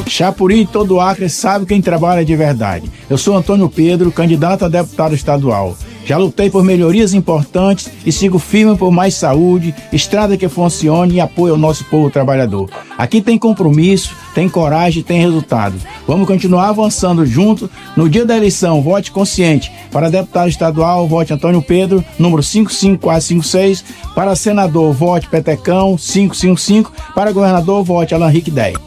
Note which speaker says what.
Speaker 1: Chapuri e todo o Acre sabe quem trabalha de verdade. Eu sou Antônio Pedro, candidato a deputado estadual. Já lutei por melhorias importantes e sigo firme por mais saúde, estrada que funcione e apoio ao nosso povo trabalhador. Aqui tem compromisso, tem coragem, tem resultado. Vamos continuar avançando juntos. No dia da eleição, vote consciente. Para deputado estadual, vote Antônio Pedro, número 55456. Para senador, vote Petecão, 555. Para governador, vote Alan Henrique 10.